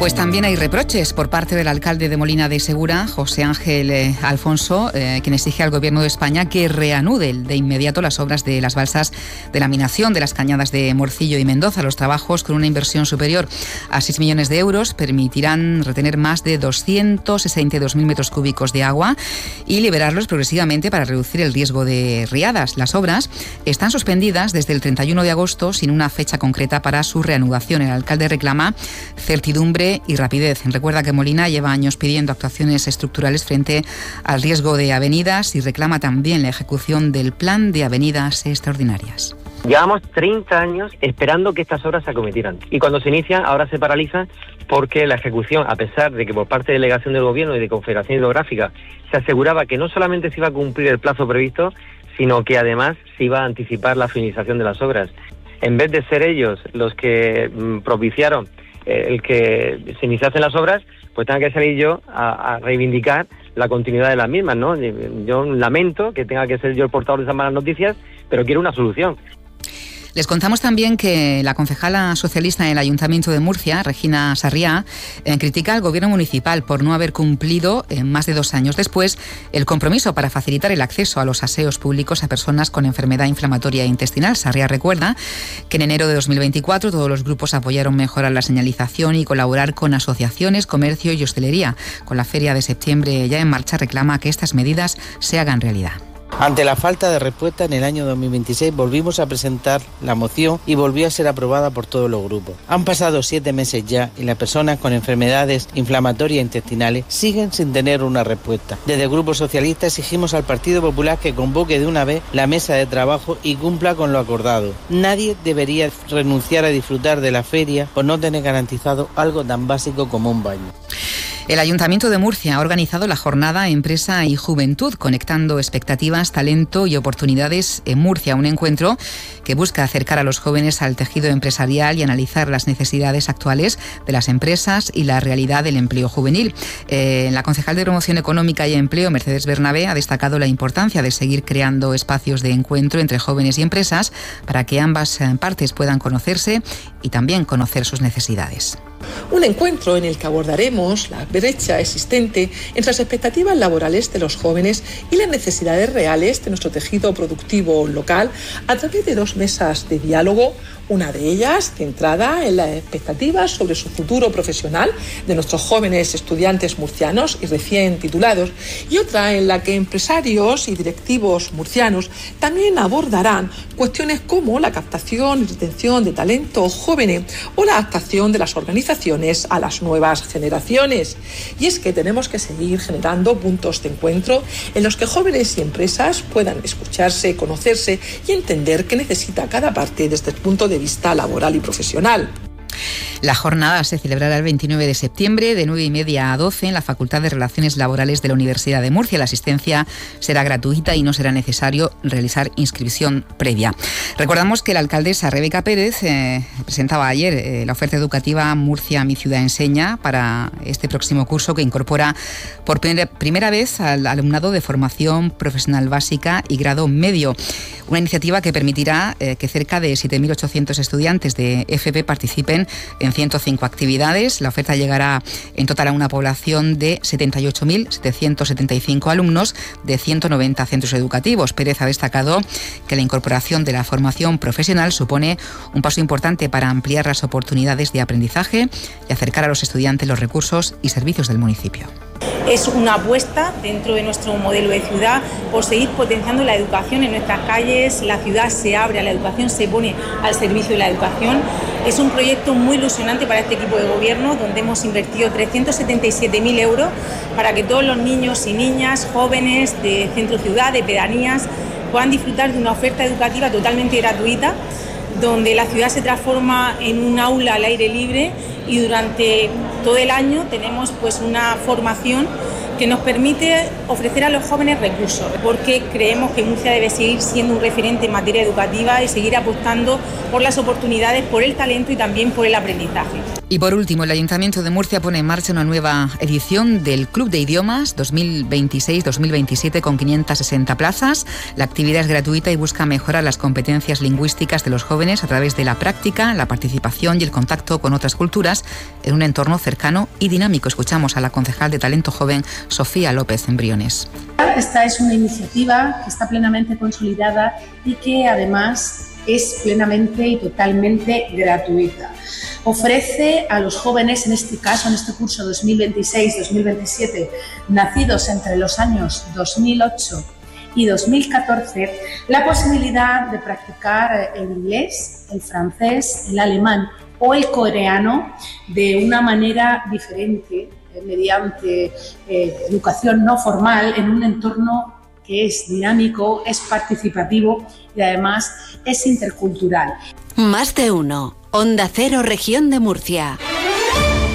Pues también hay reproches por parte del alcalde de Molina de Segura, José Ángel Alfonso, quien exige al Gobierno de España que reanude de inmediato las obras de las balsas de laminación de las cañadas de Morcillo y Mendoza. Los trabajos, con una inversión superior a 6 millones de euros, permitirán retener más de 262.000 metros cúbicos de agua y liberarlos progresivamente para reducir el riesgo de riadas. Las obras están suspendidas desde el 31 de agosto sin una fecha concreta para su reanudación. El alcalde reclama certidumbre y rapidez. Recuerda que Molina lleva años pidiendo actuaciones estructurales frente al riesgo de avenidas y reclama también la ejecución del plan de avenidas extraordinarias. Llevamos 30 años esperando que estas obras se acometieran y cuando se inician ahora se paralizan porque la ejecución, a pesar de que por parte de delegación del Gobierno y de Confederación Hidrográfica se aseguraba que no solamente se iba a cumplir el plazo previsto, sino que además se iba a anticipar la finalización de las obras. En vez de ser ellos los que propiciaron el que se iniciasen las obras, pues tenga que salir yo a reivindicar la continuidad de las mismas, ¿no? Yo lamento que tenga que ser yo el portador de esas malas noticias, pero quiero una solución. Les contamos también que la concejala socialista en el Ayuntamiento de Murcia, Regina Sarriá, critica al Gobierno municipal por no haber cumplido, más de 2 años después, el compromiso para facilitar el acceso a los aseos públicos a personas con enfermedad inflamatoria intestinal. Sarriá recuerda que en enero de 2024 todos los grupos apoyaron mejorar la señalización y colaborar con asociaciones, comercio y hostelería. Con la feria de septiembre ya en marcha, reclama que estas medidas se hagan realidad. Ante la falta de respuesta, en el año 2026 volvimos a presentar la moción y volvió a ser aprobada por todos los grupos. Han pasado 7 meses ya y las personas con enfermedades inflamatorias intestinales siguen sin tener una respuesta. Desde el Grupo Socialista exigimos al Partido Popular que convoque de una vez la mesa de trabajo y cumpla con lo acordado. Nadie debería renunciar a disfrutar de la feria por no tener garantizado algo tan básico como un baño. El Ayuntamiento de Murcia ha organizado la jornada Empresa y Juventud, conectando expectativas, talento y oportunidades en Murcia, un encuentro que busca acercar a los jóvenes al tejido empresarial y analizar las necesidades actuales de las empresas y la realidad del empleo juvenil. La concejal de Promoción Económica y Empleo, Mercedes Bernabé, ha destacado la importancia de seguir creando espacios de encuentro entre jóvenes y empresas para que ambas partes puedan conocerse y también conocer sus necesidades. Un encuentro en el que abordaremos la brecha existente entre las expectativas laborales de los jóvenes y las necesidades reales de nuestro tejido productivo local a través de 2 mesas de diálogo, una de ellas centrada en las expectativas sobre su futuro profesional de nuestros jóvenes estudiantes murcianos y recién titulados, y otra en la que empresarios y directivos murcianos también abordarán cuestiones como la captación y retención de talento joven o la adaptación de las organizaciones a las nuevas generaciones. Y es que tenemos que seguir generando puntos de encuentro en los que jóvenes y empresas puedan escucharse, conocerse y entender qué necesita cada parte desde el punto de vista laboral y profesional. La jornada se celebrará el 29 de septiembre de 9:30 a 12 en la Facultad de Relaciones Laborales de la Universidad de Murcia. La asistencia será gratuita y no será necesario realizar inscripción previa. Recordamos que la alcaldesa Rebeca Pérez presentaba ayer la oferta educativa Murcia, mi ciudad enseña, para este próximo curso que incorpora por primera vez al alumnado de formación profesional básica y grado medio. Una iniciativa que permitirá que cerca de 7.800 estudiantes de FP participen en 105 actividades. La oferta llegará en total a una población de 78.775 alumnos de 190 centros educativos. Pérez ha destacado que la incorporación de la formación profesional supone un paso importante para ampliar las oportunidades de aprendizaje y acercar a los estudiantes los recursos y servicios del municipio. Es una apuesta dentro de nuestro modelo de ciudad por seguir potenciando la educación en nuestras calles. La ciudad se abre a la educación, se pone al servicio de la educación. Es un proyecto muy ilusionante para este equipo de gobierno, donde hemos invertido 377.000 euros para que todos los niños y niñas, jóvenes de centro ciudad, de pedanías, puedan disfrutar de una oferta educativa totalmente gratuita, donde la ciudad se transforma en un aula al aire libre y durante todo el año tenemos pues una formación que nos permite ofrecer a los jóvenes recursos, porque creemos que Murcia debe seguir siendo un referente en materia educativa y seguir apostando por las oportunidades, por el talento y también por el aprendizaje. Y por último, el Ayuntamiento de Murcia pone en marcha una nueva edición del Club de Idiomas 2026-2027 con 560 plazas. La actividad es gratuita y busca mejorar las competencias lingüísticas de los jóvenes a través de la práctica, la participación y el contacto con otras culturas en un entorno cercano y dinámico. Escuchamos a la concejal de Talento Joven, Sofía López Embriones. Esta es una iniciativa que está plenamente consolidada y que además es plenamente y totalmente gratuita. Ofrece a los jóvenes, en este caso, en este curso 2026-2027, nacidos entre los años 2008 y 2014, la posibilidad de practicar el inglés, el francés, el alemán o el coreano de una manera diferente, mediante educación no formal, en un entorno que es dinámico, es participativo y además es intercultural. Más de uno. Onda Cero, Región de Murcia.